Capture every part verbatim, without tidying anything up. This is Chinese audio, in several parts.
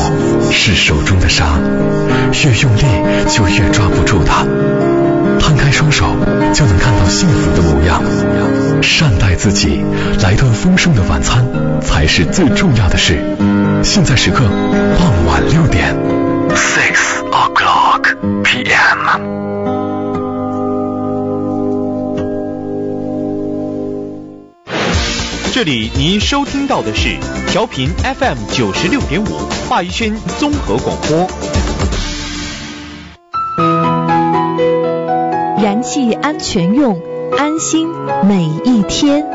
是手中的沙，越用力就越抓不住它。摊开双手，就能看到幸福的模样。善待自己，来顿丰盛的晚餐才是最重要的事。现在时刻，傍晚六点 ，six o'clock p m。 这里您收听到的是调频 F M 九十六点五华语轩综合广播。 燃气安全用，安心每一天。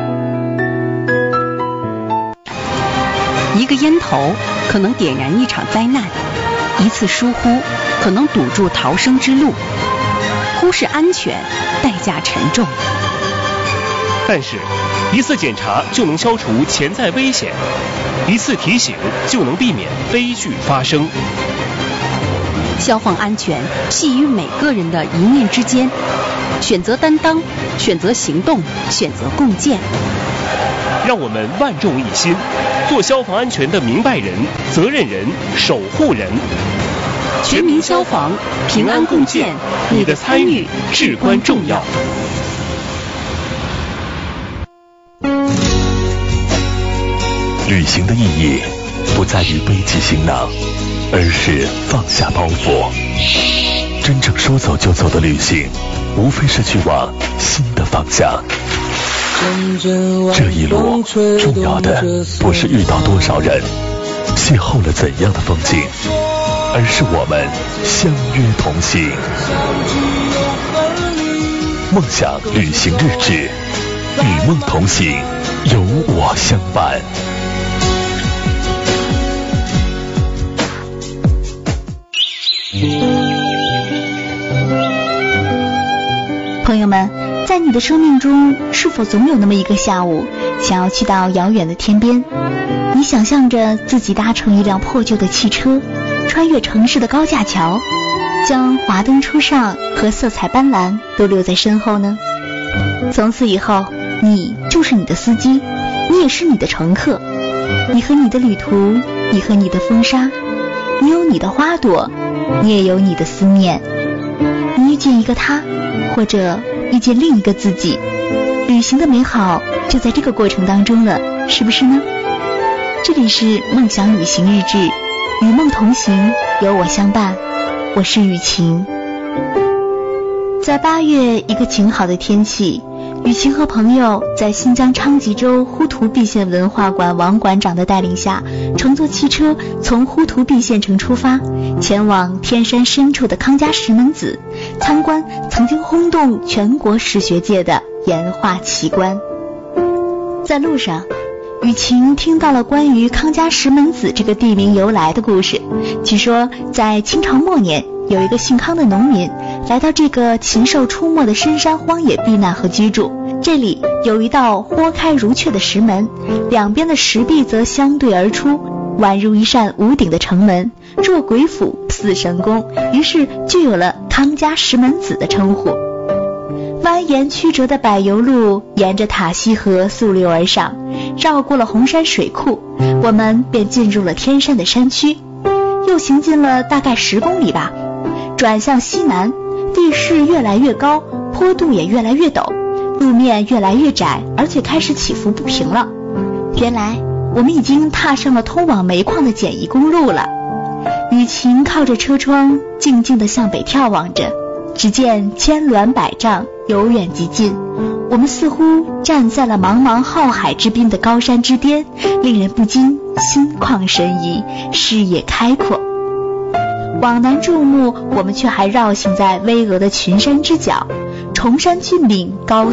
一个烟头可能点燃一场灾难，一次疏忽可能堵住逃生之路。忽视安全，代价沉重。 但是一次检查就能消除潜在危险，一次提醒就能避免悲剧发生。 消防安全系于每个人的一念之间，选择担当，选择行动，选择共建。 让我们万众一心，做消防安全的明白人、责任人、守护人。 全民消防，平安共建，你的参与至关重要。 旅行的意义不在于背起行囊，而是放下包袱。真正说走就走的旅行，无非是去往新的方向。这一路重要的不是遇到多少人，邂逅了怎样的风景，而是我们相约同行。梦想旅行日志，与梦同行，有我相伴。 朋友们，在你的生命中，是否总有那么一个下午，想要去到遥远的天边？你想象着自己搭乘一辆破旧的汽车，穿越城市的高架桥，将华灯初上和色彩斑斓都留在身后呢？从此以后，你就是你的司机，你也是你的乘客。你和你的旅途，你和你的风沙，你有你的花朵，你也有你的思念。你遇见一个他，或者遇见另一个自己，旅行的美好就在这个过程当中了，是不是呢？这里是梦想旅行日志，与梦同行，有我相伴，我是雨晴。在八月一个晴好的天气，雨晴和朋友在新疆昌吉州呼图壁县文化馆王馆长的带领下，乘坐汽车从呼图壁县城出发，前往天山深处的康家石门子，参观曾经轰动全国史学界的岩画奇观。在路上，雨晴听到了关于康家石门子这个地名由来的故事。据说在清朝末年，有一个姓康的农民来到这个禽兽出没的深山荒野避难和居住。这里有一道豁开如雀的石门，两边的石壁则相对而出，宛如一扇无顶的城门，若鬼府似神宫，于是就有了康家石门子的称呼。蜿蜒曲折的柏油路沿着塔溪河溯流而上，绕过了红山水库，我们便进入了天山的山区。又行进了大概十公里吧，转向西南，地势越来越高，坡度也越来越陡，路面越来越窄，而且开始起伏不平了。原来我们已经踏上了通往煤矿的简易公路了。雨晴靠着车窗，静静地向北眺望着，只见千峦百丈，由远及近，我们似乎站在了茫茫浩海之滨的高山之巅，令人不禁心旷神怡，视野开阔。往南注目，我们却还绕行在巍峨的群山之角，崇山峻岭，高